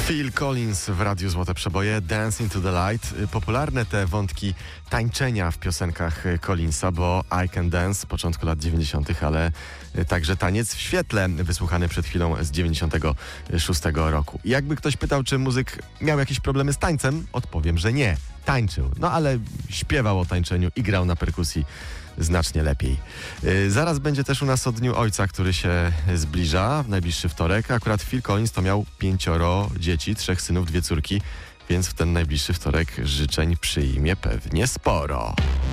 Phil Collins w Radiu Złote Przeboje, Dance into the Light. Popularne te wątki tańczenia w piosenkach Collinsa, bo I Can Dance z początku lat 90., ale także Taniec w świetle, wysłuchany przed chwilą z 96 roku. I jakby ktoś pytał, czy muzyk miał jakieś problemy z tańcem, odpowiem, że nie. Tańczył, no ale śpiewał o tańczeniu i grał na perkusji znacznie lepiej. Zaraz będzie też u nas o Dniu Ojca, który się zbliża w najbliższy wtorek. Akurat Phil Collins to miał 5 dzieci, 3 synów, 2 córki, więc w ten najbliższy wtorek życzeń przyjmie pewnie sporo.